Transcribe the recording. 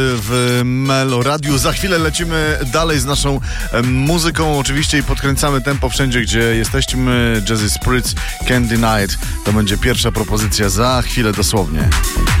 W Meloradiu. Za chwilę lecimy dalej z naszą muzyką oczywiście i podkręcamy tempo wszędzie, gdzie jesteśmy. Jazzy Spritz, Candy Night. To będzie pierwsza propozycja za chwilę dosłownie.